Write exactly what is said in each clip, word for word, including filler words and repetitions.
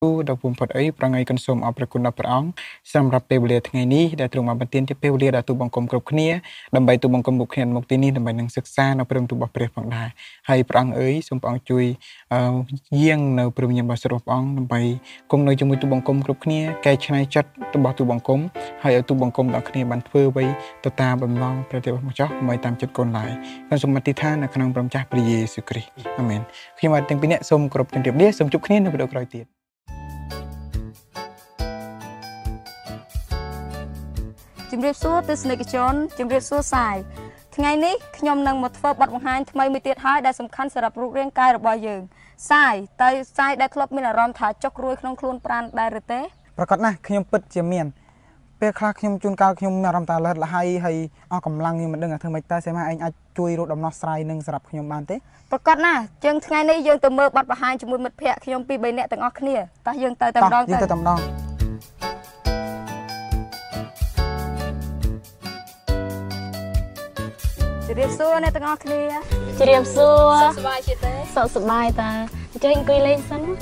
ដល់ពុំផុតអីប្រងៃកនសូមអរគុណដល់ព្រះអង្គសម្រាប់ពេលវេលាថ្ងៃនេះដែលទ្រង់បានបន្ទានជាពេលវេលាដល់ទូបង្គំគ្រប់គ្នាដើម្បីទូបង្គំគ្រប់គ្នាមកទីនេះដើម្បីនឹងសិក្សានៅព្រមទូរបស់ព្រះផងដែរហើយព្រះអង្គអើយសូមព្រះអង្គជួយយាងនៅព្រមញរបស់របស់ព្រះអង្គដើម្បីគង់នៅជាមួយទូបង្គំគ្រប់គ្នាកែច្នៃចិត្តរបស់ទូបង្គំហើយឲ្យទូបង្គំទាំងគ្នាបានធ្វើអ្វីទៅតាមបំណងព្រះទេវម្ចាស់មិនតាមចិត្តកូនឡើយខ្ញុំសូមអធិដ្ឋាននៅក្នុងព្រះម្ចាស់ព្រះយេស៊ូវគ្រីស្ទអាមែនខ្ញុំបាទទាំងពីរនាក់សូមគោរពជម្រាបលាសូមជួបគ្នានៅវីដេអូក្រោយទៀតជំរាបសួរទស្សនិកជនជំរាបសួរសាយថ្ងៃនេះខ្ញុំនឹងមកធ្វើបទបង្ហាញថ្មីមួយទៀតហើយដែលសំខាន់សម្រាប់រូបរាងកាយរបស់យើងសាយតើសាយដែលធ្លាប់មានអារម្មណ៍ថាចុករួយក្នុងខ្លួនប្រាណដែរឬទេប្រកាសណាស់ខ្ញុំពិតជាមានពេលខ្លះខ្ញុំជួនកាលខ្ញុំមានអារម្មណ៍ថាលះលហើយហើយអស់កម្លាំងខ្ញុំមិនដឹងថាធ្វើម៉េចតើសេម៉ាឯងអាចជួយរកដំណោះស្រាយនឹងសម្រាប់ខ្ញុំបានទេប្រកាសណាស់ជាងថ្ងៃនេះយើងទៅមើលបទបង្ហាញជាមួយមិត្តភ័ក្តិខ្ញុំពីរបីនាក់ទាំងអស់គ្នាតោះយើងទៅតែម្ដងទៅយើងទៅតែម្ដងជម្រាបសួរអ្នកទាំងអស់គ្នាជម្រាបសួរសុខសប្បាយជាទេសុខសប្បាយតាអញ្ចឹងអង្គុយលេងសិន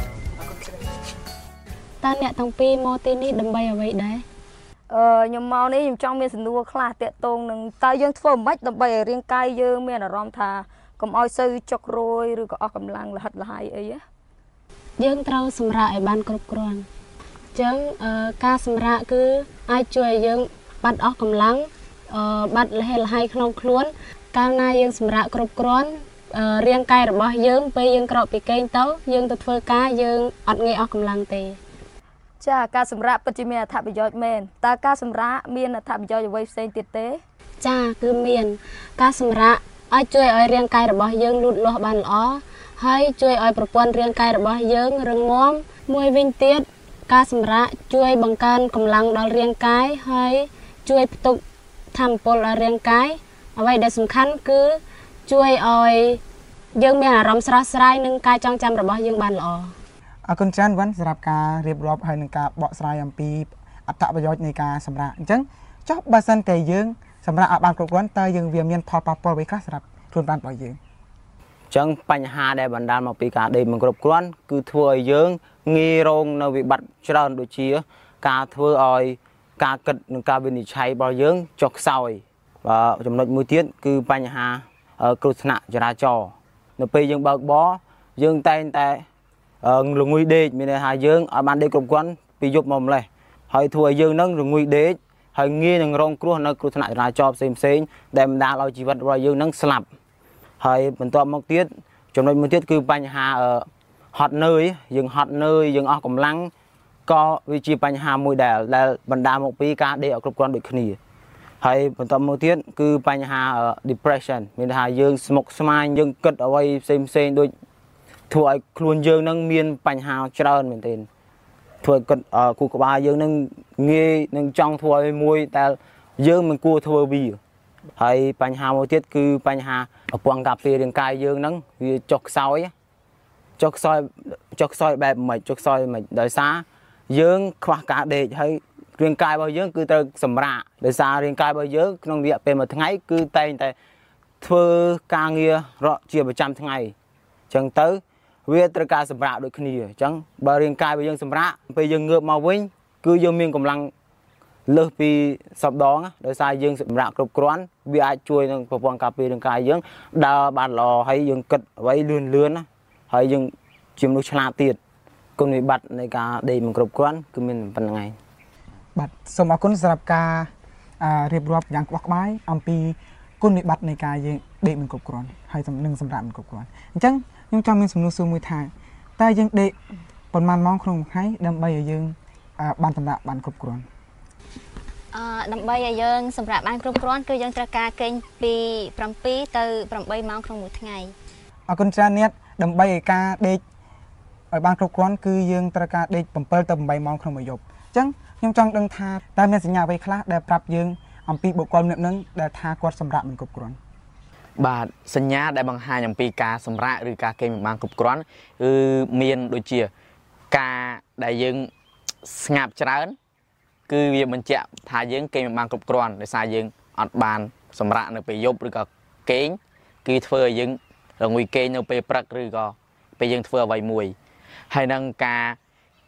តើអ្នកទាំងពីរមកទីនេះដើម្បីអ្វីដែរអឺខ្ញុំមកនេះខ្ញុំចង់មានសំណួរខ្លះតាក់ទងនឹងតើយើងធ្វើមិនដើម្បីឲ្យរាងកាយយើងមានអារម្មណ៍ថាកុំឲ្យសូវចុករយឬក៏អស់កម្លាំងលហិតលហើយអីយើងត្រូវសម្រាកឲ្យបានគ្រប់គ្រាន់អញ្ចឹងការសម្រាកគឺអាចជួយឲ្យយើងបាត់អស់កម្លាំងអឺបាត់លះលហើយក្នុងខ្លួនកាលណាយើងសម្រាកគ្រប់គ្រាន់រាងកាយរបស់យើងពេលយើងក្រោកពីគេងទៅយើងទៅធ្វើការយើងអត់ងាយអស់កម្លាំងទេចាការសម្រាកពិតជាមានអត្ថប្រយោជន៍មែនតើការសម្រាកមានអត្ថប្រយោជន៍អ្វីផ្សេងទៀតទេចាគឺមានការសម្រាកអាចជួយឲ្យរាងកាយរបស់យើងលូតលាស់បានល្អហើយជួយឲ្យប្រព័ន្ធរាងកាយរបស់យើងរឹងមាំមួយវិញទៀតការសម្រាកជួយបង្កើនកម្លាំងដល់រាងកាយហើយជួយផ្ទុកថាមពលដល់រាងកាយអ្វីដែលសំខាន់គឺជួយឲ្យយើងមានអារម្មណ៍ស្រស់ស្រាយនិងការចងចាំរបស់យើងបានល្អអរគុណច្រើនវ៉ាន់សម្រាប់ការរៀបរាប់ហើយនឹងការបកស្រាយអំពីអត្ថប្រយោជន៍នៃការសម្រាកអញ្ចឹងចុះបើសិនតែយើងសម្រាកឲ្យបានគ្រប់គ្រាន់តើយើងវាមានផលប៉ះពាល់អ្វីខ្លះសម្រាប់ខ្លួនប្រាណរបស់យើងអញ្ចឹងបញ្ហាដែលបណ្ដាលមកពីការដេកមិនគ្រប់គ្រាន់គឺធ្វើឲ្យយើងងាយរងនៅវិបត្តិច្រើនដូចជាការធ្វើឲ្យការគិតនិងការវិនិច្ឆ័យរបស់យើងចុះខ្សោយបាទចំណុចមួយទៀតគឺបញ្ហាគ្រោះថ្នាក់ចរាចរណ៍នៅពេលយើងបើកបរយើងតែងតែល្ងុយដេកមានន័យថាយើងឲ្យបានដេកគ្រប់គ្រាន់ពីយប់មកម្លេះហើយធ្វើឲ្យយើងនឹងល្ងុយដេកហើយងាយនឹងរងគ្រោះនៅគ្រោះថ្នាក់ចរាចរណ៍ផ្សេងផ្សេងដែលបណ្ដាលឲ្យជីវិតរបស់យើងនឹងស្លាប់ហើយបន្ទាប់មកទៀតចំណុចមួយទៀតគឺបញ្ហាហត់នឿយយើងហត់នឿយយើងអស់កម្លាំងក៏វាជាបញ្ហាមួយដែលដែលបណ្ដាលមកពីការដេកអត់គ្រប់គ្រាន់ដូចគ្នាហើយបន្ទាប់មកទៀតគឺបញ្ហា depression មានន័យថាយើងស្មុគស្មាញយើងគិតអ្វីផ្សេងផ្សេងដូចធ្វើឲ្យខ្លួនយើងនឹងមានបញ្ហាច្រើនមែនទែនធ្វើឲ្យគិតគូក្បាលយើងនឹងងាយនឹងចង់ធ្វើឲ្យមួយតែយើងមិនគួរធ្វើវាហើយបញ្ហាមួយទៀតគឺបញ្ហាប្រព័ន្ធការពាររាងកាយយើងនឹងវាចុះខ្សោយចុះខ្សោយចុះខ្សោយបែបមិនចុះខ្សោយមិនដោយសារយើងខ្វះការដេកហើយរាងកាយរបស់យើងគឺត្រូវសម្រាកដោយសាររាងកាយរបស់យើងក្នុងរយៈពេលមួយថ្ងៃគឺតែងតែធ្វើការងាររកជាប្រចាំថ្ងៃអញ្ចឹងទៅវាត្រូវការសម្រាកដូចគ្នាអញ្ចឹងបើរាងកាយរបស់យើងសម្រាកពេលយើងងើបមកវិញគឺយើងមានកម្លាំងលើសពីសពដងដោយសារយើងសម្រាកគ្រប់គ្រាន់វាអាចជួយនឹងប្រព័ន្ធការពាររាងកាយយើងដើរបានល្អហើយយើងគិតអ្វីលឿនលឿនហើយយើងជាមនុស្សឆ្លាតទៀតគុណវិបត្តិនៃការដេកមិនគ្រប់គ្រាន់គឺមានប៉ុណ្្នឹងឯងបាទសូមអរគុណសម្រាប់ការរៀបរាប់យ៉ាងក្បោះក្បាយអំពីគុណវិបត្តិនៃការយើងដេកមិនគ្រប់គ្រាន់ហើយនឹងសម្រាប់មិនគ្រប់គ្រាន់អញ្ចឹងខ្ញុំចង់មានសំណួរសួរមួយថាតើយើងដេកប៉ុន្មានម៉ោងក្នុងមួយថ្ងៃដើម្បីឲ្យយើងបានសម្រាប់បានគ្រប់គ្រាន់អឺដើម្បីឲ្យយើងសម្រាប់បានគ្រប់គ្រាន់គឺយើងត្រូវការគេងពីប្រាំពីរទៅប្រាំបីម៉ោងក្នុងមួយថ្ងៃអរគុណច្រើនអ្នកដើម្បីឲ្យការដេកឲ្យបានគ្រប់គ្រាន់គឺយើងត្រូវការដេកប្រាំពីរទៅប្រាំបីម៉ោងក្នុងមួយយប់អញ្ចឹងខ្ញុំចង់ដឹងថាតើមានសញ្ញាអ្វីខ្លះដែលប្រាប់យើងអំពីបុគ្គលម្នាក់នឹងដែលថាគាត់សម្រាប់មិនគ្រប់គ្រាន់បាទសញ្ញាដែលបង្ហាញអំពីការសម្រាកឬការគេងមិនបានគ្រប់គ្រាន់គឺមានដូចជាការដែលយើងស្ងាត់ច្រើនគឺវាបញ្ជាក់ថាយើងគេងមិនបានគ្រប់គ្រាន់ដោយសារយើងអត់បានសម្រាកនៅពេលយប់ឬក៏គេងគឺធ្វើឲ្យយើងរងុយគេងនៅពេលព្រឹកឬក៏ពេលយើងធ្វើអ្វីមួយហើយនឹងការ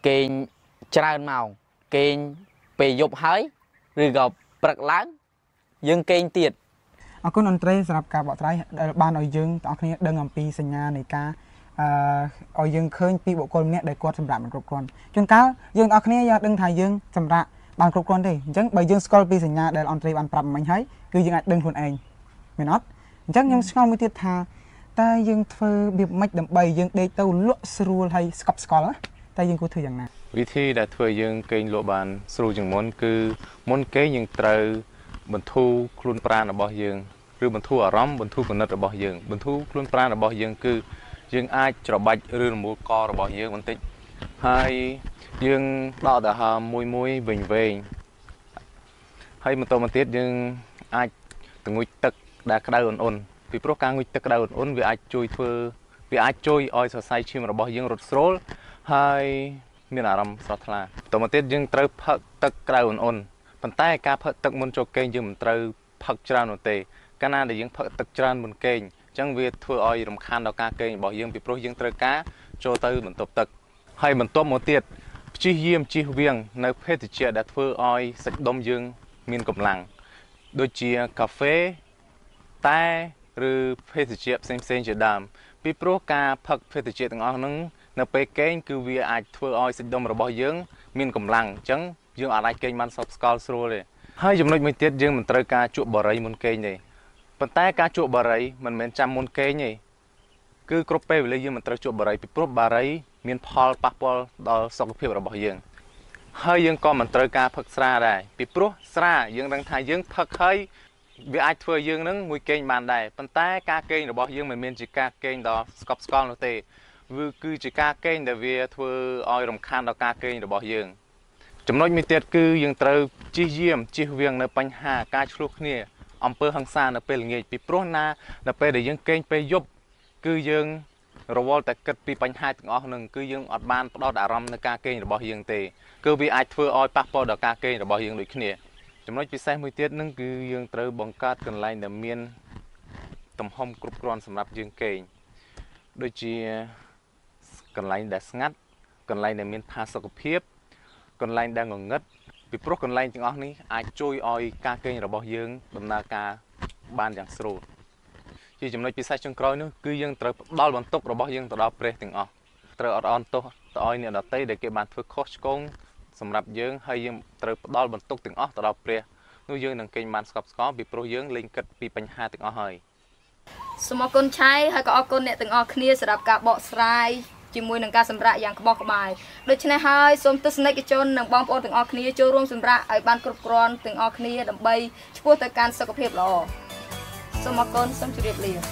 គេងច្រើនម៉ោងគេងពេលយប់ហើយឬក៏ព្រឹកឡើងយើងគេងទៀតអរគុណអន្តរេសម្រាប់ការបកស្រាយដែលបានឲ្យយើងទាំងអស់គ្នាដឹងអំពីសញ្ញានៃការអឺឲ្យយើងឃើញពីបុគ្គលម្នាក់ដែលគាត់សម្រាប់មិនគ្រប់គ្រាន់ជួនកាលយើងទាំងអស់គ្នាយើងដឹងថាយើងសម្រាប់បានគ្រប់គ្រាន់ទេអញ្ចឹងបើយើងស្គាល់ពីសញ្ញាដែលអន្តរេបានប្រាប់មិញហើយគឺយើងអាចដឹងខ្លួនឯងមែនអត់អញ្ចឹងខ្ញុំឆ្ងល់មួយទៀតថាតើយើងធ្វើវាមិនដើម្បីយើងដេកទៅលក់ស្រួលហើយស្កប់ស្កល់ណាតែយើងគួរធ្វើយ៉ាងណាវិធីដែលធ្វើយើងគេងលក់បានស្រួលជាងមុនគឺមុនគេយើងត្រូវបន្ធូរខ្លួនប្រាណរបស់យើងឬបន្ធូរអារម្មណ៍បន្ធូរគំនិតរបស់យើងបន្ធូរខ្លួនប្រាណរបស់យើងគឺយើងអាចច្របាច់ឬរមូលករបស់យើងបន្តិចហើយយើងដកដង្ហើមមួយមួយវិញវែងហើយបន្តមកទៀតយើងអាចទងុយទឹកដែលក្តៅអ៊ុនអ៊ុនពីព្រោះការងុយទឹកក្តៅអ៊ុនអ៊ុនវាអាចជួយធ្វើវាអាចជួយឲ្យសរសៃឈាមរបស់យើងរត់ស្រួលហើយមានអារម្មណ៍ស្រស់ថ្លាបន្តមកទៀតយើងត្រូវផឹកទឹកក្តៅអ៊ុនអ៊ុនប៉ុន្តែការផឹកទឹកមុនចូលគេងយើងមិនត្រូវផឹកច្រើននោះទេកាលណាដែលយើងផឹកទឹកច្រើនមុនគេងអញ្ចឹងវាធ្វើឲ្យរំខានដល់ការគេងរបស់យើងពីព្រោះយើងត្រូវការចូលទៅបន្ទប់ទឹកហើយបន្ទាប់មកទៀតព្យាយាមជៀសវាងនៅភេសជ្ជៈដែលធ្វើឲ្យសាច់ដុំយើងមានកម្លាំងដូចជាកាហ្វេតែឬភេសជ្ជៈផ្សេងផ្សេងជាដើមពីព្រោះការផឹកភេសជ្ជៈទាំងអស់ហ្នឹងនៅពេលគេងគឺវាអាចធ្វើឲ្យសាច់ដុំរបស់យើងមានកម្លាំងអញ្ចឹងយើងអាចគេងបានសពស្កល់ស្រួលទេហើយចំណុចមួយទៀតយើងមិនត្រូវការជក់បារីមុនគេងទេប៉ុន្តែការជក់បារីមិនមែនចាំមុនគេងទេគឺគ្រប់ពេលវេលាយើងមិនត្រូវជក់បារីពីព្រោះបារីមានផលប៉ះពាល់ដល់សុខភាពរបស់យើងហើយយើងក៏មិនត្រូវការផឹកស្រាដែរពីព្រោះស្រាយើងដឹងថាយើងផឹកហើយវាអាចធ្វើយើងនឹងមួយគេងបានដែរប៉ុន្តែការគេងរបស់យើងមិនមែនជាការគេងដល់ស្កប់ស្កល់នោះទេវាគឺជាការគេងដែលវាធ្វើឲ្យរំខានដល់ការគេងរបស់យើងចំណុចមួយទៀតគឺយើងត្រូវជៀសយាមជៀសវាងនៅបញ្ហាការឆ្លោះគ្នាអំពើហិង្សានៅពេលល្ងាចពីព្រោះណានៅពេលដែលយើងគេងពេលយប់គឺយើងរវល់តែគិតពីបញ្ហាទាំងអស់ហ្នឹងគឺយើងអត់បានផ្ដោតអារម្មណ៍នៅការគេងរបស់យើងទេគឺវាអាចធ្វើឲ្យប៉ះពាល់ដល់ការគេងរបស់យើងដូចគ្នាចំណុចពិសេសមួយទៀតហ្នឹងគឺយើងត្រូវបង្កើតកន្លែងដែលមានទំហំគ្រប់គ្រាន់សម្រាប់យើងគេងដូចជាកន្លែងដែលស្ងាត់កន្លែងដែលមានផាសុកភាពកន្លែងដែលងងឹតពីព្រោះកន្លែងទាំងអស់នេះអាចជួយឲ្យការគេងរបស់យើងដំណើរការបានយ៉ាងស្រួលជាចំណុចពិសេសចុងក្រោយនោះគឺយើងត្រូវផ្ដល់បន្ទុករបស់យើងទៅដល់ព្រះទាំងអស់ត្រូវអត់អន់ទោសទៅឲ្យអ្នកដទៃដែលគេបានធ្វើខុសឆ្គងសម្រាប់យើងហើយយើងត្រូវផ្ដល់បន្ទុកទាំងអស់ទៅដល់ព្រះនោះយើងនឹងគេងបានស្កប់ស្កល់ពីព្រោះយើងលែងគិតពីបញ្ហាទាំងអស់ហើយសូមអរគុណឆៃហើយក៏អរគុណអ្នកទាំងអស់គ្នាសម្រាប់ការបកស្រាយជាមួយនឹងការសម្រាកយ៉ាងក្បោះក្បាយដូច្នេះហើយសូមទស្សនិកជននិងបងប្អូនទាំងអស់គ្នាចូលរួមសម្រាកឲ្យបានគ្រប់គ្រាន់ទាំងអស់គ្នាដើម្បីឆ្ពោះទៅកាន់សុខភាពល្អសូមអរគុណសូមជម្រាបលា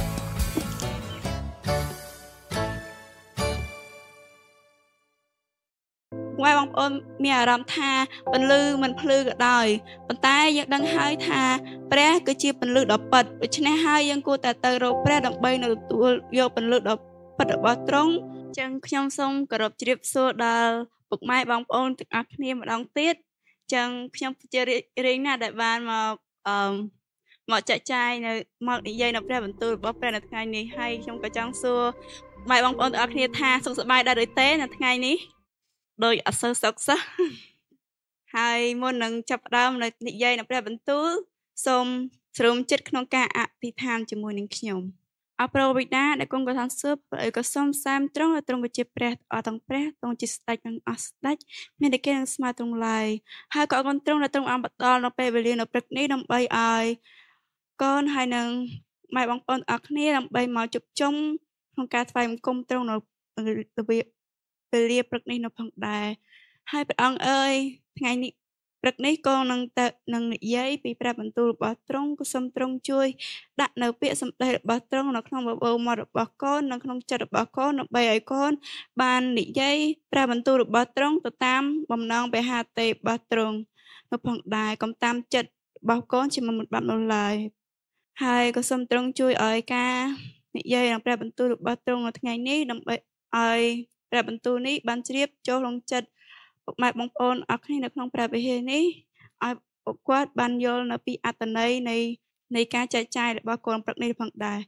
ថ្ងៃបងប្អូនមានអារម្មណ៍ថាពន្លឺមិនភ្លឺក៏ដោយប៉ុន្តែយើងដឹងហើយថាព្រះគឺជាពន្លឺដ៏ពិតដូច្នេះហើយយើងគួរតែទៅរកព្រះដើម្បីនឹងទទួលយកពន្លឺដ៏ពិតរបស់ទ្រង់ចឹងខ្ញុំសូមគោរពជ្រាបសួរដល់ពុកម៉ែបងប្អូនទាំងអស់គ្នាម្ដងទៀតចឹងខ្ញុំជារៀងណាស់ដែលបានមកអឺមកចែកចាយនៅមកនិយាយនៅព្រះបន្ទូលរបស់ព្រះនៅថ្ងៃនេះហើយខ្ញុំក៏ចង់សួរម៉ែបងប្អូនទាំងអស់គ្នាថាសុខសប្បាយដែរឬទេនៅថ្ងៃនេះដោយអត់សូវសុខសោះហើយមុននឹងចាប់ផ្ដើមនៅនិយាយនៅព្រះបន្ទូលសូមស្រុំចិត្តក្នុងការអធិដ្ឋានជាមួយនឹងខ្ញុំអរព្រះបិតាដែលគង់ក៏ឋានសួគ៌ព្រះក៏សូមសាមត្រង់ឲ្យទ្រង់ក៏ជាព្រះអស់ទាំងព្រះទ្រង់ជាស្ដេចនិងអស់ស្ដេចមានតែគេនឹងស្មើទ្រង់ឡើយហើយក៏អរគុណទ្រង់ដែលទ្រង់បានផ្ដល់នៅពេលវេលានៅព្រឹកនេះដើម្បីឲ្យកូនហើយនឹងម៉ែបងប្អូនអរគ្នាដើម្បីមកជប់ជុំក្នុងការថ្វាយបង្គំទ្រង់នៅពេលលាព្រឹកនេះនៅផងដែរហើយព្រះអង្គអើយថ្ងៃនេះព្រឹកនេះក៏នឹងទៅនឹងនិយាយពីព្រះបន្ទូលរបស់ទ្រង់ក៏សូមទ្រង់ជួយដាក់នៅពាក្យសម្ដីរបស់ទ្រង់នៅក្នុងបបោមាត់របស់កូននៅក្នុងចិត្តរបស់កូនដើម្បីឲ្យកូនបាននិយាយព្រះបន្ទូលរបស់ទ្រង់ទៅតាមបំណងបេហាទេរបស់ទ្រង់នៅផងដែរកុំតាមចិត្តរបស់កូនជាមិនបាត់នោះឡើយហើយក៏សូមទ្រង់ជួយឲ្យការនិយាយនឹងព្រះបន្ទូលរបស់ទ្រង់នៅថ្ងៃនេះដើម្បីឲ្យព្រះបន្ទូលនេះបានជ្រាបចូលក្នុងចិត្តពុកម៉ែបងប្អូនអរគ្នានៅក្នុងព្រះវិហារនេះឲ្យពួកគាត់បានយល់នៅពីអត្ថន័យនៃនៃការចែកចាយរបស់កូនព្រឹកនេះផងដែរ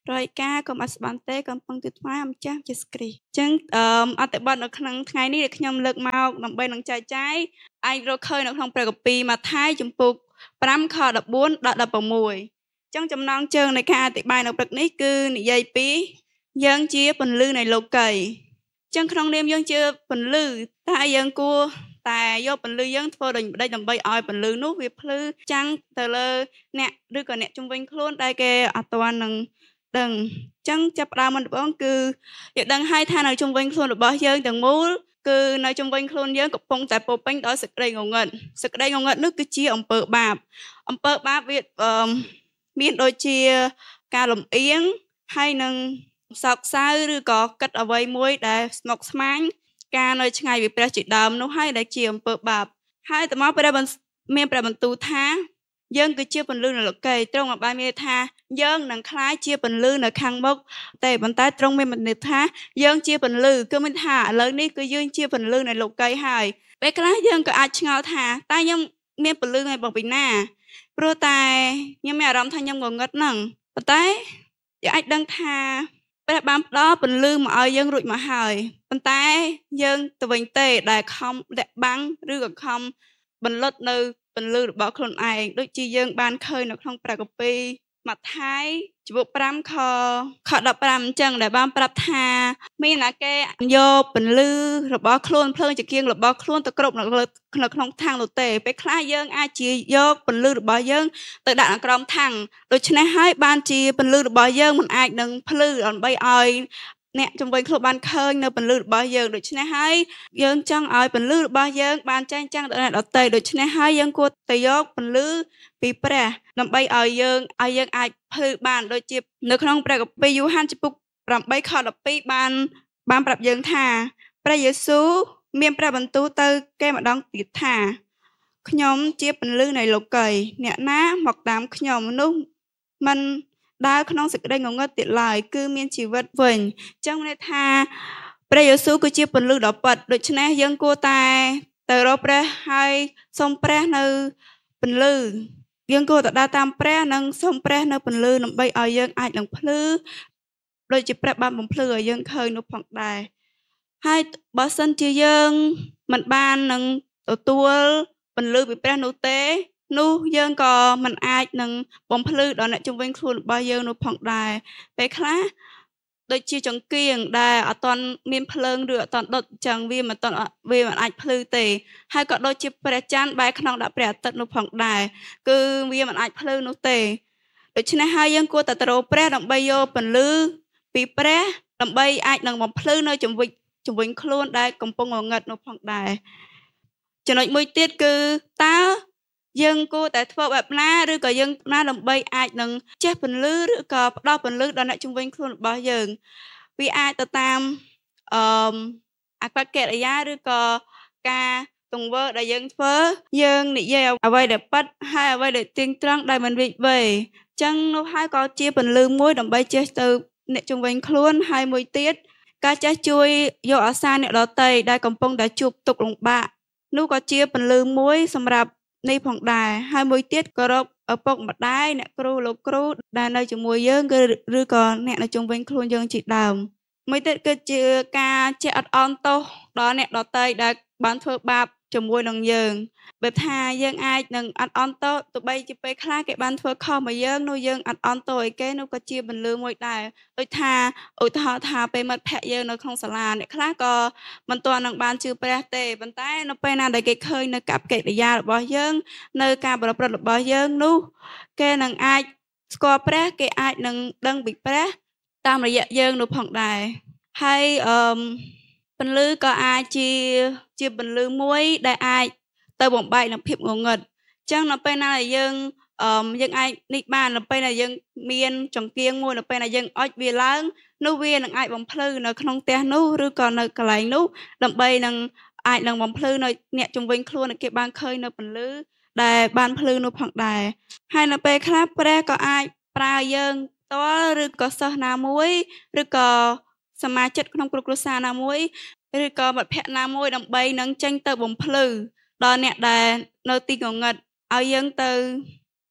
រយការកុំអត់ស្បានទេកំពុងទូថ្វាយអម្ចាស់ជាស្គ្រីអញ្ចឹងអឺអត្ថបទនៅក្នុងថ្ងៃនេះដែលខ្ញុំលើកមកដើម្បីនឹងចែកចាយអាចរកឃើញនៅក្នុងព្រះគម្ពីរម៉ាថាយជំពូក5ខ14ដល់16អញ្ចឹងចំណងជើងនៃការអធិប្បាយនៅព្រឹកនេះគឺនិយាយពីយើងជាពន្លឺនៃលោកីអញ្ចឹងក្នុងនាមយើងជាពន្លឺតែយើងគួរតែយកពន្លឺយើងធ្វើដូចម្ដេចដើម្បីឲ្យពន្លឺនោះវាភ្លឺចាំងទៅលើអ្នកឬក៏អ្នកជំនាញខ្លួនដែលគេអត់ទាន់នឹងដឹងអញ្ចឹងចាប់ផ្ដើមមុនដំបូងគឺយើងដឹងហើយថានៅជំនាញខ្លួនរបស់យើងទាំងមូលគឺនៅជំនាញខ្លួនយើងកំពុងតែពោពេញដោយសេចក្តីងងឹតសេចក្តីងងឹតនោះគឺជាអំពើបាបអំពើបាបវាអឺមានដូចជាការលំអៀងហើយនឹងសោកសៅឬក៏គិតអ្វីមួយដែលស្មុគស្មាញការនៅឆ្ងាយពីព្រះជាដើមនោះហើយដែលជាអំពើបាបហើយតមកព្រះមានព្រះបន្ទូលថាយើងគឺជាពន្លឺនៃលោកីទ្រង់បានមានថាយើងនឹងក្លាយជាពន្លឺនៅខាងមុខតែប៉ុន្តែទ្រង់មានបន្ទូលថាយើងជាពន្លឺគឺមានថាឥឡូវនេះគឺយើងជាពន្លឺនៃលោកីហើយពេលខ្លះយើងក៏អាចឆ្ងល់ថាតើខ្ញុំមានពន្លឺនៃបបពីណាព្រោះតែខ្ញុំមានអារម្មណ៍ថាខ្ញុំងងឹតហ្នឹងប៉ុន្តែយើងអាចដឹងថាព្រះបានផ្ដល់ពន្លឺមកឲ្យយើងរួចមកហើយប៉ុន្តែយើងទៅវិញទេដែលខំលាក់បាំងឬក៏ខំបន្លត់នៅពន្លឺរបស់ខ្លួនឯងដូចជាយើងបានឃើញនៅក្នុងព្រះគម្ពីរម៉ាថាយជំពូក5ខខ15អញ្ចឹងដែលបានប្រាប់ថាមានតែគេយកពន្លឺរបស់ខ្លួនភ្លើងចង្គៀងរបស់ខ្លួនទៅគ្រប់នៅនៅក្នុងថាំងនោះទេពេលខ្លះយើងអាចជាយកពន្លឺរបស់យើងទៅដាក់នៅក្រោមថាំងដូច្នេះហើយបានជាពន្លឺរបស់យើងមិនអាចនឹងភ្លឺដើម្បីឲ្យអ្នកជំនាញខ្លួនបានឃើញនៅពន្លឺរបស់យើងដូច្នេះហើយយើងចង់ឲ្យពន្លឺរបស់យើងបានចែងចាំងដល់អ្នកដទៃដូច្នេះហើយយើងគួរតែយកពន្លឺពីព្រះដើម្បីឲ្យយើងឲ្យយើងអាចភ្លឺបានដូចជានៅក្នុងព្រះគម្ពីរយូហានជំពូក8ខ12បានបានប្រាប់យើងថាព្រះយេស៊ូវមានព្រះបន្ទូលទៅគេម្ដងទៀតថាខ្ញុំជាពន្លឺនៃលោកីអ្នកណាមកតាមខ្ញុំនោះមិនដើរក្នុងសេចក្តីងងឹតទៀតឡើយគឺមានជីវិតវិញអញ្ចឹងមានថាព្រះយេស៊ូវគឺជាពន្លឺដ៏ពិតដូច្នេះយើងគួរតែទៅរកព្រះហើយសូមព្រះនៅពន្លឺយើងគួរតែដើរតាមព្រះនិងសូមព្រះនៅពន្លឺដើម្បីឲ្យយើងអាចនឹងភ្លឺដូចជាព្រះបានបំភ្លឺឲ្យយើងឃើញនោះផងដែរហើយបើសិនជាយើងមិនបាននឹងទទួលពន្លឺពីព្រះនោះទេនោះយើងក៏មិនអាចនឹងបំភ្លឺដល់អ្នកជំនាញខ្លួនរបស់យើងនោះផងដែរពេលខ្លះដូចជាចង្គៀងដែលអត់ទាន់មានភ្លើងឬអត់ទាន់ដុតអញ្ចឹងវាមិនទាន់វាមិនអាចភ្លឺទេហើយក៏ដូចជាព្រះច័ន្ទបែរខ្នងដាក់ព្រះអាទិត្យនោះផងដែរគឺវាមិនអាចភ្លឺនោះទេដូច្នេះហើយយើងគួរតែទៅរកព្រះដើម្បីយកពន្លឺពីព្រះដើម្បីអាចនឹងបំភ្លឺនៅជំវិចជំវិញខ្លួនដែលកំពុងងងឹតនោះផងដែរចំណុចមួយទៀតគឺតើយើងគួរតែធ្វើបែបណាឬក៏យើងណាដើម្បីអាចនឹងចេះពន្លឺឬក៏ផ្ដល់ពន្លឺដល់អ្នកជំនាញខ្លួនរបស់យើងវាអាចទៅតាមអឺអកប្បកិរិយាឬក៏ការទង្វើដែលយើងធ្វើយើងនិយាយអ្វីដែលពិតហើយអ្វីដែលទៀងត្រង់ដែលមិនវិវេអញ្ចឹងនោះហើយក៏ជាពន្លឺមួយដើម្បីចេះទៅអ្នកជំនាញខ្លួនហើយមួយទៀតការចេះជួយយកអាសាអ្នកដទៃដែលកំពុងតែជួបទុក្ខលំបាកនោះក៏ជាពន្លឺមួយសម្រាប់នេះផងដែរហើយមួយទៀតគោរពឪពុកម្ដាយអ្នកគ្រូលោកគ្រូដែលនៅជាមួយយើងគឺឬក៏អ្នកនៅជុំវិញខ្លួនយើងជាដើមមួយទៀតគឺជាការចេះអត់អន់ទោសដល់អ្នកដទៃដែលបានធ្វើបាបជាមួយនឹងយើងបើថាយើងអាចនឹងអត់អន់ទោសទោះបីជាពេលខ្លះគេបានធ្វើខុសមកយើងនោះយើងអត់អន់ទោសឲ្យគេនោះក៏ជាបន្លឺមួយដែរដូចថាឧទាហរណ៍ថាពេលមិត្តភក្តិយើងនៅក្នុងសាលាអ្នកខ្លះក៏មិនទាន់នឹងបានជឿព្រះទេប៉ុន្តែនៅពេលណាដែលគេឃើញនៅកប្បកិរិយារបស់យើងនៅការប្រព្រឹត្តរបស់យើងនោះគេនឹងអាចស្គាល់ព្រះគេអាចនឹងដឹងពីព្រះតាមរយៈយើងនោះផងដែរហើយអឺពន្លឺក៏អាចជាជាពន្លឺមួយដែលអាចទៅបំបែកនឹងភាពងងឹតអញ្ចឹងនៅពេលណាដែលយើងអឺយើងអាចនេះបាននៅពេលដែលយើងមានចង្គៀងមួយនៅពេលដែលយើងអុចវាឡើងនោះវានឹងអាចបំភ្លឺនៅក្នុងផ្ទះនោះឬក៏នៅកន្លែងនោះដើម្បីនឹងអាចនឹងបំភ្លឺនៅអ្នកជំនាញខ្លួនគេបានឃើញនៅពន្លឺដែលបានភ្លឺនោះផងដែរហើយនៅពេលខ្លះព្រះក៏អាចប្រើយើងផ្ទាល់ឬក៏សិស្សណាមួយឬក៏សមាជិកក្នុងគ្រួសារណាមួយឬក៏មិត្តភក្តិណាមួយដើម្បីនឹងចេញទៅបំភ្លឺដល់អ្នកដែលនៅទីងងឹតឲ្យយើងទៅ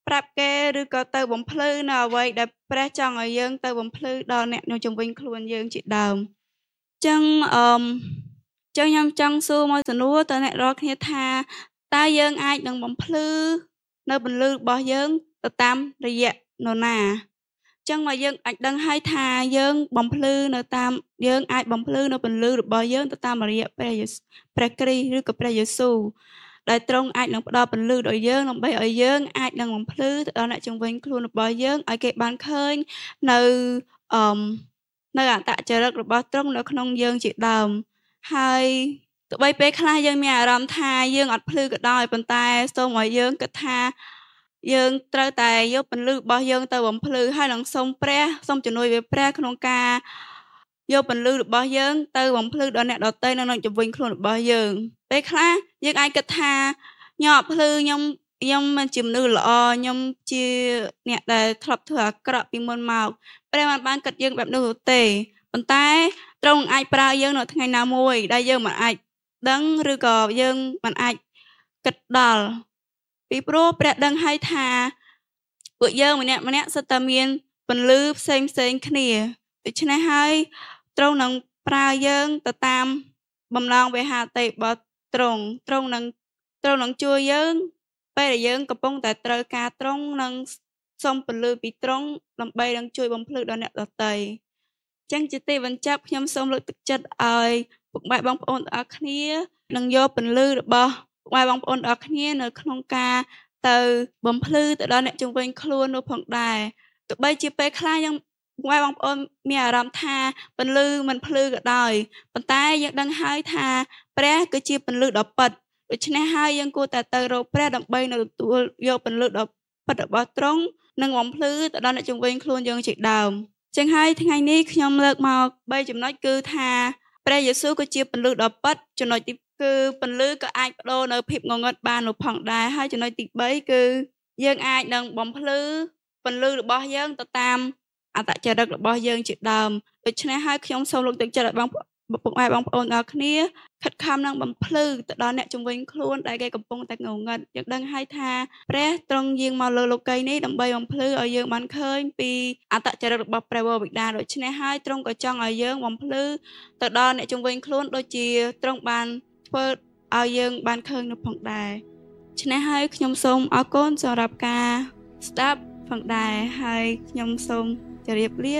ប្រាប់គេឬក៏ទៅបំភ្លឺនៅអ្វីដែលព្រះចង់ឲ្យយើងទៅបំភ្លឺដល់អ្នកនៅជុំវិញខ្លួនយើងជាដើមអញ្ចឹងអឺចឹងខ្ញុំចង់សួរមកសំណួរតើអ្នករាល់គ្នាថាតើយើងអាចនឹងបំភ្លឺនៅពន្លឺរបស់យើងទៅតាមរយៈនរណាចឹងមកយើងអាចដឹងហើយថាយើងបំភ្លឺនៅតាមយើងអាចបំភ្លឺនៅពន្លឺរបស់យើងទៅតាមរយៈព្រះយេស៊ូវព្រះគ្រីស្ទឬក៏ព្រះយេស៊ូវដែលទ្រង់អាចនឹងផ្ដល់ពន្លឺដល់យើងដើម្បីឲ្យយើងអាចនឹងបំភ្លឺទៅដល់អ្នកជុំវិញខ្លួនរបស់យើងឲ្យគេបានឃើញនៅអឺនៅអត្តចរិតរបស់ទ្រង់នៅក្នុងយើងជាដើមហើយទោះបីពេលខ្លះយើងមានអារម្មណ៍ថាយើងអត់ភ្លឺក៏ដោយប៉ុន្តែសូមឲ្យយើងគិតថាយើងត្រូវតែយកពន្លឺរបស់យើងទៅបំភ្លឺហើយនឹងសូមព្រះសូមជំនួយពីព្រះក្នុងការយកពន្លឺរបស់យើងទៅបំភ្លឺដល់អ្នកដទៃនៅក្នុងជុំវិញខ្លួនរបស់យើងពេលខ្លះយើងអាចគិតថាខ្ញុំអត់ភ្លឺខ្ញុំខ្ញុំមិនជាមនុស្សល្អខ្ញុំជាអ្នកដែលធ្លាប់ធ្វើអាក្រក់ពីមុនមកព្រះមិនបានគិតយើងបែបនោះទេប៉ុន្តែទ្រង់អាចប្រើយើងនៅថ្ងៃណាមួយដែលយើងមិនអាចដឹងឬក៏យើងមិនអាចគិតដល់ពីព្រោះព្រះដឹងហើយថាពួកយើងម្នាក់ម្នាក់សុទ្ធតែមានពន្លឺផ្សេងផ្សេងគ្នាដូច្នេះហើយទ្រង់នឹងប្រើយើងទៅតាមបំណងវេហាតិរបស់ទ្រង់ទ្រង់នឹងទ្រង់នឹងជួយយើងពេលដែលយើងកំពុងតែត្រូវការទ្រង់នឹងសូមពន្លឺពីទ្រង់ដើម្បីនឹងជួយបំភ្លឺដល់អ្នកដទៃចឹងជាទីបញ្ចប់ខ្ញុំសូមលើកទឹកចិត្តឲ្យពុកម៉ែបងប្អូនទាំងអស់គ្នានឹងយកពន្លឺរបស់ពុកម៉ែបងប្អូនទាំងអស់គ្នានៅក្នុងការទៅបំភ្លឺទៅដល់អ្នកជុំវិញខ្លួននោះផងដែរទោះបីជាពេលខ្លះយើងពុកម៉ែបងប្អូនមានអារម្មណ៍ថាពន្លឺមិនភ្លឺក៏ដោយប៉ុន្តែយើងដឹងហើយថាព្រះគឺជាពន្លឺដ៏ពិតដូច្នេះហើយយើងគួរតែទៅរកព្រះដើម្បីនៅទទួលយកពន្លឺដ៏ពិតរបស់ទ្រង់និងបំភ្លឺទៅដល់អ្នកជុំវិញខ្លួនយើងជាដើមចឹងហើយថ្ងៃនេះខ្ញុំលើកមកបីចំណុចគឺថាព្រះយេស៊ូវគឺជាពន្លឺដ៏ពិតចំណុចទីគឺពន្លឺក៏អាចបដូរនៅភាពងងឹតបាននោះផងដែរហើយចំណុចទីបីគឺយើងអាចនឹងបំភ្លឺពន្លឺរបស់យើងទៅតាមអត្តចរិតរបស់យើងជាដើមដូច្នេះហើយខ្ញុំសូមលើកទឹកចិត្តឲ្យបងពុកម៉ែបងប្អូនទាំងគ្នាខិតខំនឹងបំភ្លឺទៅដល់អ្នកជំនាញខ្លួនដែលគេកំពុងតែងងឹតយើងដឹងហើយថាព្រះទ្រង់យាងមកលើលោកីយ៍នេះដើម្បីបំភ្លឺឲ្យយើងបានឃើញពីអត្តចរិតរបស់ព្រះវរបិតាដូច្នេះហើយទ្រង់ក៏ចង់ឲ្យយើងបំភ្លឺទៅដល់អ្នកជំនាញខ្លួនដូចជាទ្រង់បានធ្វើឲ្យយើងបានឃើញនោះផងដែរដូច្នេះហើយខ្ញុំសូមអរគុណសម្រាប់ការស្ដាប់ផងដែរហើយខ្ញុំសូមជម្រាបលា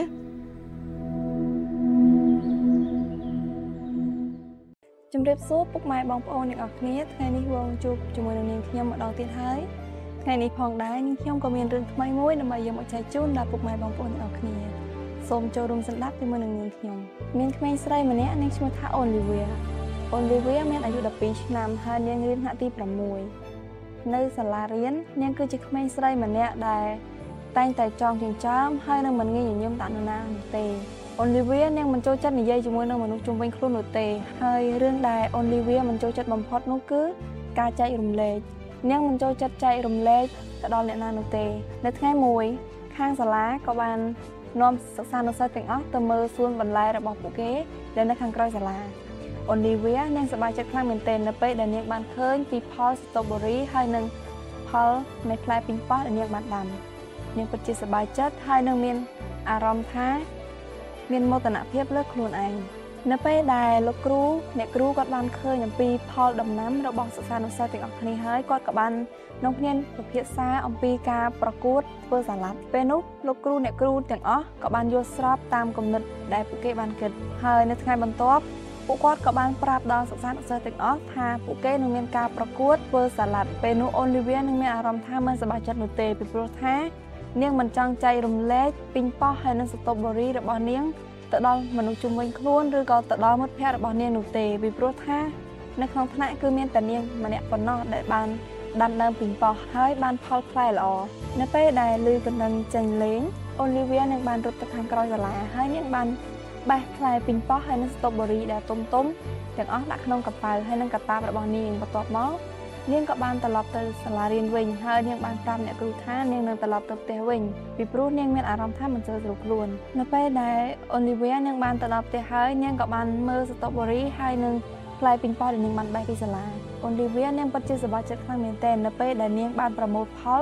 ជំរាបសួរពុកម៉ែបងប្អូនទាំងអស់គ្នាថ្ងៃនេះវងជួបជាមួយនឹងនាងខ្ញុំម្ដងទៀតហើយថ្ងៃនេះផងដែរនាងខ្ញុំក៏មានរឿងថ្មីមួយដើម្បីយកមកចែកជូនដល់ពុកម៉ែបងប្អូនទាំងអស់គ្នាសូមចូលរួមស្ដាប់ជាមួយនឹងនាងខ្ញុំមានក្មេងស្រីម្នាក់នាងឈ្មោះថាអូលីវីអូលីវីមានអាយុដប់ពីរឆ្នាំហើយនាងរៀនថ្នាក់ទីប្រាំមួយនៅសាលារៀននាងគឺជាក្មេងស្រីម្នាក់ដែលតែងតែចងចិញ្ចើមហើយនៅមិនងាយញញឹមដាក់នរណានោះទេអូលីវីនាងមិនចូលចិត្តនិយាយជាមួយនឹងមនុស្សជុំវិញខ្លួននោះទេហើយរឿងដែលអូលីវីមិនចូលចិត្តបំផុតនោះគឺការចែករំលែកនាងមិនចូលចិត្តចែករំលែកទៅដល់អ្នកណានោះទេនៅថ្ងៃមួយខាងសាលាក៏បាននាំសិស្សានុសិស្សទាំងអស់ទៅមើលសួនបន្លែរបស់ពួកគេដែលនៅខាងក្រោយសាលាអូលីវីនាងសប្បាយចិត្តខ្លាំងមែនទែននៅពេលដែលនាងបានឃើញពីផលស្ទ្រូប៊េរីហើយនិងផលនៃផ្លែពីងប៉ោះដែលនាងបានដាំនាងពិតជាសប្បាយចិត្តហើយនឹងមានអារម្មណ៍ថាមានមោទនភាពលើខ្លួនឯងនៅពេលដែលលោកគ្រូអ្នកគ្រូគាត់បានឃើញអំពីផលដំណាំរបស់សិស្សានុសិស្សទាំងអស់គ្នាហើយគាត់ក៏បាននាំគ្នាពិភាក្សាអំពីការប្រកួតធ្វើសាឡាត់ពេលនោះលោកគ្រូអ្នកគ្រូទាំងអស់ក៏បានយល់ស្របតាមគំនិតដែលពួកគេបានគិតហើយនៅថ្ងៃបន្ទាប់ពួកគាត់ក៏បានប្រាប់ដល់សិស្សានុសិស្សទាំងអស់ថាពួកគេនឹងមានការប្រកួតធ្វើសាឡាត់ពេលនោះអូលីវីនឹងមានអារម្មណ៍ថាមិនសប្បាយចិត្តនោះទេពីព្រោះថានាងមិនចង់ចែករំលែកពីងប៉ោះហើយនិងស្ទ្រូប៊េរីរបស់នាងទៅដល់មនុស្សជុំវិញខ្លួនឬក៏ទៅដល់មិត្តភ័ក្តិរបស់នាងនោះទេពីព្រោះថានៅក្នុងថ្នាក់គឺមានតែនាងម្នាក់ប៉ុណ្ណោះដែលបានដាំដើមពីងប៉ោះហើយបានផលផ្លែល្អនៅពេលដែលឮកណ្ដឹងចេញលេងអូលីវីនឹងបានរត់ទៅខាងក្រោយសាលាហើយនាងបានបេះផ្លែពីងប៉ោះហើយនិងស្ទ្រូប៊េរីដែលទុំទុំទាំងអស់ដាក់ក្នុងកប៉ាល់ហើយនិងកាតាបរបស់នាងបន្ទាប់មកនាងក៏បានត្រឡប់ទៅសាលារៀនវិញហើយនាងបានប្រាប់អ្នកគ្រូថានាងនឹងត្រឡប់ទៅផ្ទះវិញពីព្រោះនាងមានអារម្មណ៍ថាមិនស្រួលស្រួលខ្លួននៅពេលដែលអូលីវីនាងបានត្រឡប់ផ្ទះហើយនាងក៏បានមើលស្ទ្រូប៊េរីហើយនឹងផ្លែពីងប៉ោះដែលនាងបានបេះពីសាលាអូលីវីនាងពិតជាសប្បាយចិត្តខ្លាំងមែនទែននៅពេលដែលនាងបានប្រមូលផល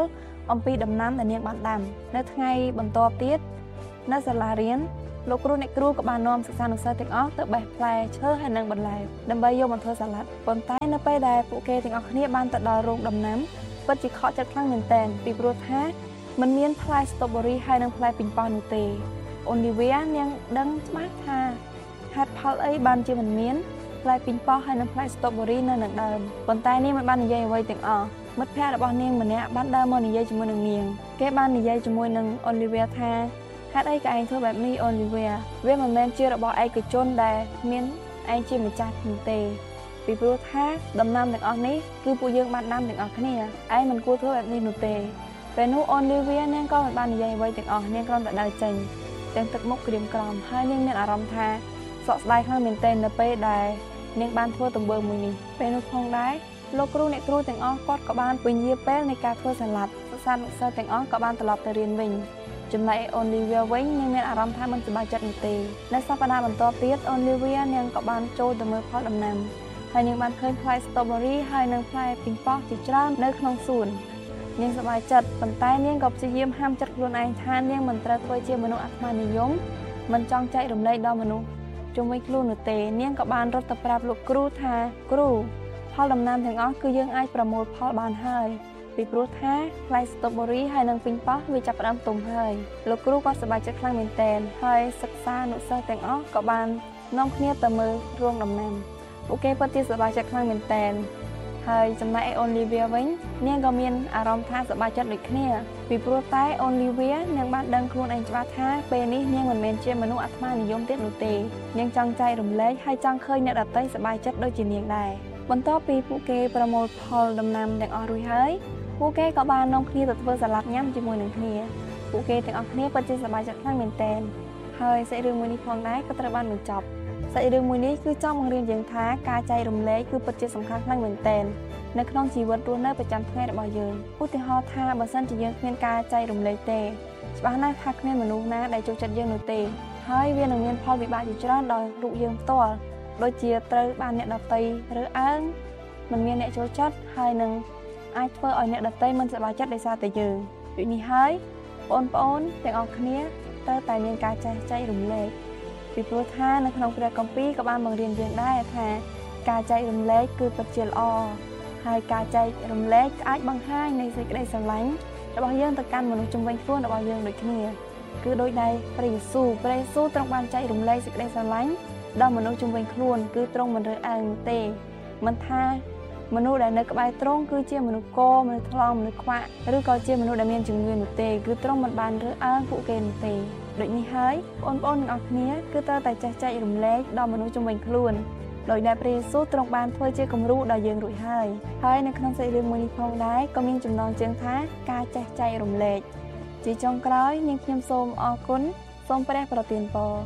អំពីដំណាំដែលនាងបានដាំនៅថ្ងៃបន្ទាប់ទៀតនៅសាលារៀនលោកគ្រូអ្នកគ្រូក៏បាននាំសិស្សានុសិស្សទាំងអស់ទៅបេះផ្លែឈើហើយនិងបន្លែដើម្បីយកមកធ្វើសាឡាត់ប៉ុន្តែនៅពេលដែលពួកគេទាំងអស់គ្នាបានទៅដល់រោងដំណាំពិតជាខកចិត្តខ្លាំងមែនទែនពីព្រោះថាมันមានផ្លែស្ទ្រូប៊ឺរីហើយនិងផ្លែពីងប៉ោះនោះទេអូលីវីនាងដឹងច្បាស់ថាហេតុផលអីបានជាមិនមានផ្លែពីងប៉ោះហើយនិងផ្លែស្ទ្រូប៊ឺរីនៅនឹងដើមប៉ុន្តែនាងមិនបាននិយាយអ្វីទាំងអស់មិត្តភ័ក្តិរបស់នាងម្នាក់បានដើរមកនិយាយជាមួយនឹងនាងគេបាននិយាយជាមួយនឹងអូលីវីថាហេតុអីក៏ឯងធ្វើបែបនេះអូលីវីវាមិនមែនជារបស់ឯកជនដែលមានឯងជាម្ចាស់នោះទេពីព្រោះថាដំណាំទាំងអស់នេះគឺពួកយើងបានដាំទាំងអស់គ្នាឯងមិនគួរធ្វើបែបនេះនោះទេពេលនោះអូលីវីនាងក៏មិនបាននិយាយអ្វីទាំងអស់នាងគ្រាន់តែដើរចេញទាំងទឹកមុខក្រៀមក្រំហើយនាងមានអារម្មណ៍ថាសោកស្ដាយខ្លាំងមែនទែននៅពេលដែលនាងបានធ្វើទង្វើមួយនេះពេលនោះផងដែរលោកគ្រូអ្នកគ្រូទាំងអស់គាត់ក៏បានពន្យាពេលនៃការធ្វើសាឡាត់សិស្សានុសិស្សទាំងអស់ក៏បានត្រឡប់ទៅរៀនវិញចំណែកអូលីវីវិញនាងមានអារម្មណ៍ថាមិនសប្បាយចិត្តនោះទេនៅសប្តាហ៍បន្ទាប់ទៀតអូលីវីនាងក៏បានចូលទៅមើលផលដំណាំហើយនាងបានឃើញផ្លែស្ទ្រូប៊ឺរីហើយនិងផ្លែពីងប៉ោះជាច្រើននៅក្នុងសួននាងសប្បាយចិត្តប៉ុន្តែនាងក៏ព្យាយាមហាមចិត្តខ្លួនឯងថានាងមិនត្រូវធ្វើជាមនុស្សអាត្មានិយមមិនចង់ចែករំលែកដល់មនុស្សជុំវិញខ្លួននោះទេនាងក៏បានរត់ទៅប្រាប់លោកគ្រូថាគ្រូផលដំណាំទាំងអស់គឺយើងអាចប្រមូលផលបានហើយពីព្រោះថាផ្លែស្ទ្រូប៊ឺរីហើយនិងពីងប៉ោះវាចាប់ផ្ដើមទុំហើយលោកគ្រូក៏សប្បាយចិត្តខ្លាំងមែនទែនហើយសិក្សានុសិស្សទាំងអស់ក៏បាននាំគ្នាទៅមើលរោងដំណាំពួកគេពិតជាសប្បាយចិត្តខ្លាំងមែនទែនហើយចំណែកអូលីវីវិញនាងក៏មានអារម្មណ៍ថាសប្បាយចិត្តដូចគ្នាពីព្រោះតែអូលីវីនាងបានដឹងខ្លួនឯងច្បាស់ថាពេលនេះនាងមិនមែនជាមនុស្សអាត្មានិយមទៀតនោះទេនាងចង់ចែករំលែកហើយចង់ឃើញអ្នកដទៃសប្បាយចិត្តដូចជានាងដែរបន្ទាប់ពីពួកគេប្រមូលផលដំណាំទាំងអស់រួចហើយពួកគេក៏បាននាំគ្នាទៅធ្វើសាឡាត់ញ៉ាំជាមួយនឹងគ្នាពួកគេទាំងអស់គ្នាពិតជាសប្បាយចិត្តខ្លាំងមែនទែនហើយសាច់រឿងមួយនេះផងដែរក៏ត្រូវបានបញ្ចប់សាច់រឿងមួយនេះគឺចង់បង្រៀនយើងថាការចែករំលែកគឺពិតជាសំខាន់ខ្លាំងមែនទែននៅក្នុងជីវិតរស់នៅប្រចាំថ្ងៃរបស់យើងឧទាហរណ៍ថាបើសិនជាយើងគ្មានការចែករំលែកទេច្បាស់ណាស់ថាគ្មានមនុស្សណាដែលចូលចិត្តយើងនោះទេហើយវានឹងមានផលវិបាកជាច្រើនដល់រូបយើងផ្ទាល់ដូចជាត្រូវបានអ្នកដទៃរើសអើងមិនមានអ្នកចូលចិត្តហើយនឹងអាចធ្វើឲ្យអ្នកដទៃមិនសប្បាយចិត្តដោយសារតែយើងដូចនេះហើយបងប្អូនទាំងអស់គ្នាត្រូវតែមានការចេះចែករំលែកពីព្រោះថានៅក្នុងព្រះគម្ពីរក៏បានបង្រៀនយើងដែរថាការចែករំលែកគឺពិតជាល្អហើយការចែករំលែកអាចបង្ហាញនៃសេចក្តីស្រឡាញ់របស់យើងទៅកាន់មនុស្សជុំវិញខ្លួនរបស់យើងដូចគ្នាគឺដោយដែលព្រះយេស៊ូវព្រះយេស៊ូវទ្រង់បានចែករំលែកសេចក្តីស្រឡាញ់ដល់មនុស្សជុំវិញខ្លួនគឺទ្រង់មិនរើសអើងទេមិនថាមនុស្សដែលនៅក្បែរទ្រង់គឺជាមនុស្សកមនុស្សថ្លង់មនុស្សខ្វាក់ឬក៏ជាមនុស្សដែលមានជំងឺនោះទេគឺទ្រង់មិនបានរើសអើងពួកគេនោះទេដូចនេះហើយបងប្អូនទាំងអស់គ្នាគឺត្រូវតែចេះចែករំលែកដល់មនុស្សជុំវិញខ្លួនដោយដែលព្រះយេស៊ូវទ្រង់បានធ្វើជាគំរូដល់យើងរួចហើយហើយនៅក្នុងសាច់រឿងមួយនេះផងដែរក៏មានចំណងជើងថាការចេះចែករំលែកជាចុងក្រោយនាងខ្ញុំសូមអរគុណសូមព្រះប្រទានពរ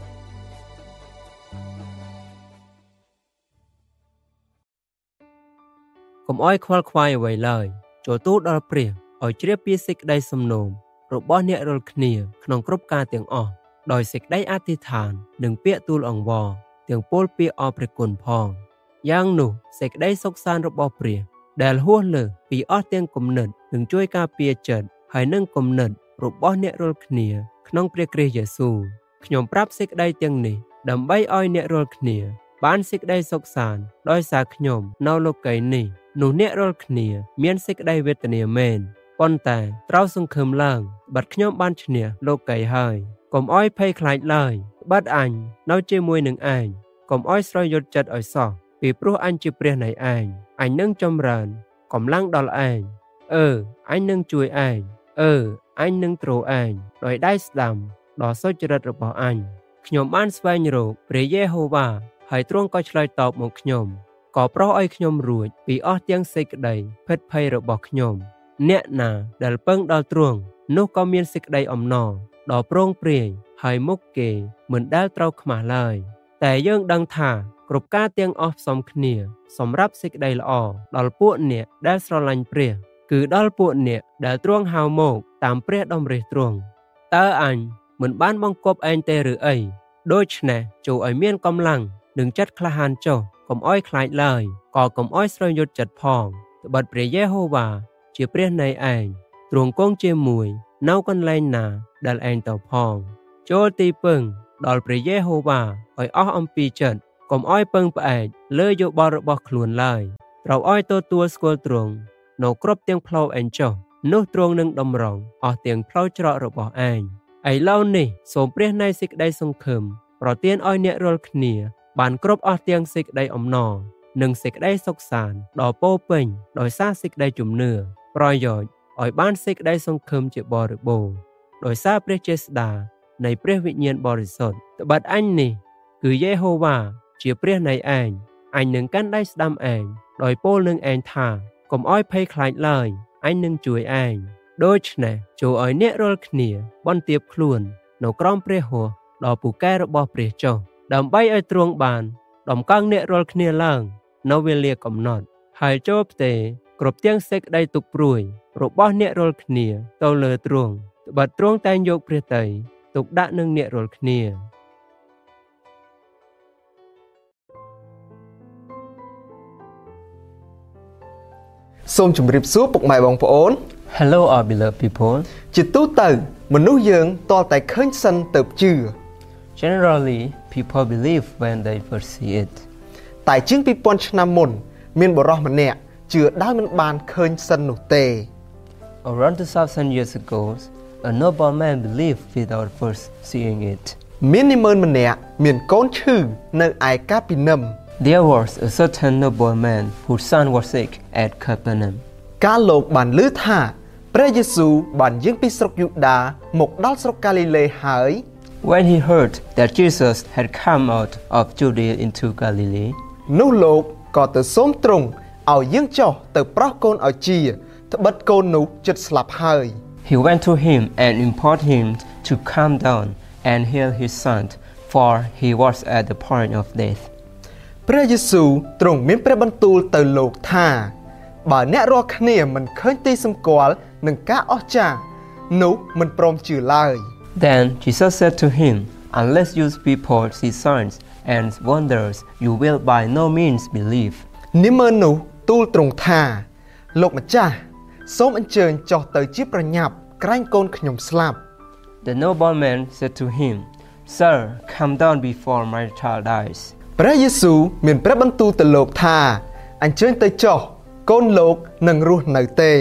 កុំអោយខ្វល់ខ្វាយអ្វីឡើយចូលទូលដល់ព្រះឲ្យជ្រាបពីសេចក្តីសំណូមរបស់អ្នករាល់គ្នាក្នុងគ្រប់ការទាំងអស់ដោយសេចក្តីអធិដ្ឋាននិងពាក្យទូលអង្វរទាំងពោលពាក្យអរព្រះគុណផងយ៉ាងនោះសេចក្តីសុខសាន្តរបស់ព្រះដែលហួសលើពីអស់ទាំងគំនិតនឹងជួយការពារចិត្តហើយនឹងគំនិតរបស់អ្នករាល់គ្នាក្នុងព្រះគ្រីស្ទយេស៊ូវខ្ញុំប្រាប់សេចក្តីទាំងនេះដើម្បីឲ្យអ្នករាល់គ្នាបានសេចក្តីសុខសាន្តដោយសារខ្ញុំនៅលោកីយ៍នេះនោះអ្នករាល់គ្នាមានសេចក្តីវេទនាមែនប៉ុន្តែត្រូវសង្ឃឹមឡើងបាត់ខ្ញុំបានឈ្នះលោកីយ៍ហើយកុំអោយភ័យខ្លាចឡើយបាត់អញនៅជាមួយនឹងឯងកុំអោយស្រយត់ចិត្តឲ្យសោះពីព្រោះអញជាព្រះនៃឯងអញនឹងចម្រើនកម្លាំងដល់ឯងអឺអញនឹងជួយឯងអឺអញនឹងទ្រឯងដោយដៃស្ដាំដ៏សុចរិតរបស់អញខ្ញុំបានស្វែងរកព្រះយេហូវ៉ាហើយទ្រង់ក៏ឆ្លើយតបមកខ្ញុំក៏ប្រោសឲ្យខ្ញុំរួចពីអស់ទាំងសេចក្តីភិតភ័យរបស់ខ្ញុំអ្នកណាដែលពឹងដល់ទ្រង់នោះក៏មានសេចក្តីអំណរដ៏ប្រងព្រាយហើយមុខគេមិនដែលត្រូវខ្មាស់ឡើយតែយើងដឹងថាគ្រប់ការទាំងអស់ផ្សំគ្នាសម្រាប់សេចក្តីល្អដល់ពួកអ្នកដែលស្រឡាញ់ព្រះគឺដល់ពួកអ្នកដែលទ្រង់ហៅមកតាមព្រះតម្រិះទ្រង់តើអញមិនបានបង្គាប់ឯងទេឬអីដូច្នេះចូលឲ្យមានកម្លាំងនិងចិត្តក្លាហានចុះកុំអោយខ្លាចឡើយក៏កុំអោយស្រយត់ចិត្តផងត្បិតព្រះយេហូវ៉ាជាព្រះនៃឯងទ្រង់គង់ជាមួយនៅកន្លែងណាដែលឯងទៅផងចូលទីពឹងដល់ព្រះយេហូវ៉ាឲ្យអស់អំពីចិត្តកុំឲ្យពឹងផ្អែកលើយោបល់របស់ខ្លួនឡើយត្រូវឲ្យទទួលស្គាល់ទ្រង់នៅគ្រប់ទាំងផ្លូវឯងចុះនោះទ្រង់នឹងតម្រង់អស់ទាំងផ្លូវច្រករបស់ឯងឥឡូវនេះសូមព្រះនៃសេចក្តីសង្ឃឹមប្រទានឲ្យអ្នករាល់គ្នាបានគ្រប់អស់ទាំងសេចក្តីអំណរនិងសេចក្តីសុខសាន្តដ៏ពោពេញដោយសារសេចក្តីជំនឿប្រយោជន៍ឲ្យបានសេចក្តីសង្ឃឹមជាបរិបូរណ៍ដោយសារព្រះចេស្តានៃព្រះវិញ្ញាណបរិសុទ្ធត្បិតអញនេះគឺយេហូវ៉ាជាព្រះនៃឯងអញនឹងកាន់ដៃស្ដាំឯងដោយពោលនឹងឯងថាកុំឲ្យភ័យខ្លាចឡើយអញនឹងជួយឯងដូច្នេះចូលឲ្យអ្នករាល់គ្នាបន្ទាបខ្លួននៅក្រោមព្រះហស្ថដ៏ពូកែរបស់ព្រះចុះដើម្បីឲ្យទ្រង់បានដំកង់អ្នករាល់គ្នាឡើងនៅវេលាកំណត់ហើយចូលផ្ទេរគ្រប់ទាំងសេចក្តីទុក្ខព្រួយរបស់អ្នករាល់គ្នាទៅលើទ្រង់ត្បិតទ្រង់តែងយកព្រះទ័យទុកដាក់នឹងអ្នករាល់គ្នាសូមជម្រាបសួរពុកម៉ែបងប្អូន Hello our beloved people ជាទូទៅមនុស្សយើងតតែឃើញសិនទៅជឿ Generally people believe when they first see it តែជាងពីរពាន់ឆ្នាំមុនមានបុរសម្នាក់ជឿដោយមិនបានឃើញសិននោះទេ Around two thousand years ago a noble man believed without first seeing it មាននាម៉ឺនម្នាក់មានកូនឈឺនៅឯកាពីនឹម There was a certain noble man whose son was sick at Capernaum កាលលោកបានឮថាព្រះយេស៊ូវបានយាងពីស្រុកយូដាមកដល់ស្រុកកាលីលេហើយ When he heard that Jesus had come out of Judea into Galilee នោះលោកក៏ទៅសូមទ្រង់ឲ្យយាងចុះទៅប្រោសកូនឲ្យជាត្បិតកូននោះជិតស្លាប់ហើយ He went to him and implored him to come down and heal his son for he was at the point of death ព្រះយេស៊ូវទ្រង់មានព្រះបន្ទូលទៅលោកថាបើអ្នករាល់គ្នាមិនឃើញទីសម្គាល់នឹងការអស្ចារ្យនោះមិនព្រមជឿឡើយ Then Jesus said to him unless you people see signs and wonders you will by no means believe នាម៉ឺននោះទូលទ្រង់ថាលោកម្ចាស់សូមអញ្ជើញចុះទៅជាប្រញាប់ក្រែងកូនខ្ញុំស្លាប់ The nobleman said to him Sir come down before my child dies ព្រះយេស៊ូវមានព្រះបន្ទូលទៅលោកថាអញ្ជើញទៅចុះកូនលោកនឹងរស់នៅទេ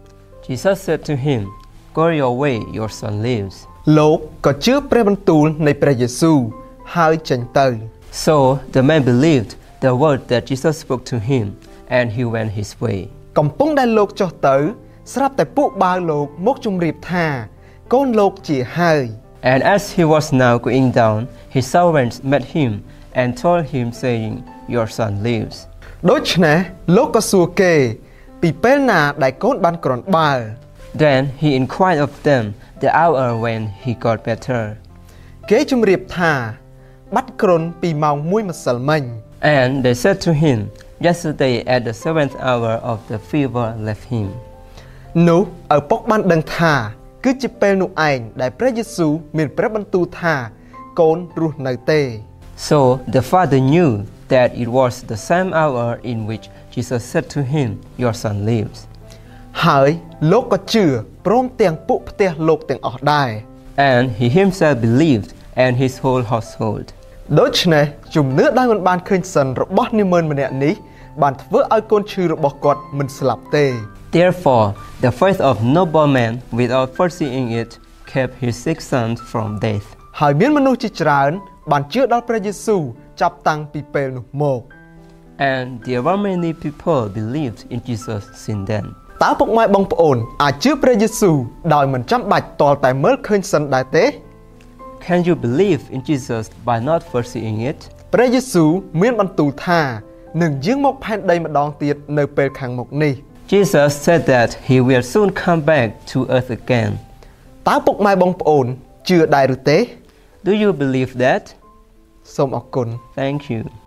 Jesus said to him Go your way your son lives លោកក៏ជឿព្រះបន្ទូលនៃព្រះយេស៊ូវហើយចេញទៅ So the man believed the word that Jesus spoke to him and he went his way កំពុងដែលលោកចុះទៅស្រាប់តែពួកបាវលោកមកជម្រាបថាកូនលោកជាហើយ And as he was now going down his servants met him and told him saying your son lives ដូច្នេះលោកក៏សួរគេពីពេលណាដែលកូនបានគ្រាន់បើ Then he inquired of them the hour when he got better គេជម្រាបថាបាត់គ្រុនពីម៉ោងមួយម្សិលមិញ And they said to him yesterday at the seventh hour of the fever left him នោះឪពុកបានដឹងថាគឺជាពេលនោះឯងដែលព្រះយេស៊ូវមានព្រះបន្ទូលថាកូនរស់នៅទេ So the father knew that it was the same hour in which Jesus said to him your son lives ហើយលោកក៏ជឿព្រមទាំងពួកផ្ទះលោកទាំងអស់ដែរ And he himself believed and his whole household ដូច្នេះជំនឿដែលមិនបានឃើញសិនរបស់នាម៉ឺនម្នាក់នេះបានធ្វើឲ្យកូនឈឺរបស់គាត់មិនស្លាប់ទេ Therefore the faith of noble man without foreseeing it kept his sick son from death ហើយមានមនុស្សជាច្រើនបានជឿដល់ព្រះយេស៊ូវចាប់តាំងពីពេលនោះមក And there were many people believed in Jesus since then តើពុកម៉ែបងប្អូនអាចជឿព្រះយេស៊ូវដោយមិនចាំបាច់តលតែមើលឃើញសិនដែរទេ Can you believe in Jesus by not foreseeing it ព្រះយេស៊ូវមានបន្ទូលថានឹងយាងមកផែនដីម្ដងទៀតនៅពេលខាងមុខនេះ Jesus said that he will soon come back to earth again តើពុកម៉ែបងប្អូនជឿដែរឬទេ Do you believe that សូមអរគុណ Thank you